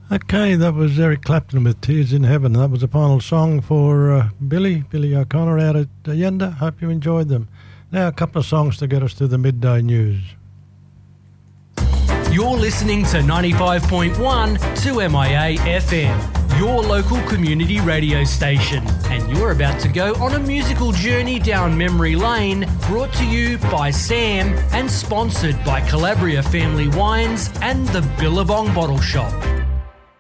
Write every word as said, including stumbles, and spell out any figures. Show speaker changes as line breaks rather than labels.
Okay, that was Eric Clapton with Tears in Heaven. That was the final song for uh, Billy, Billy O'Connor out at Yenda. Hope you enjoyed them. Now a couple of songs to get us to the midday news.
You're listening to ninety-five point one two M I A F M, your local community radio station. And you're about to go on a musical journey down memory lane, brought to you by Sam and sponsored by Calabria Family Wines and the Billabong Bottle Shop.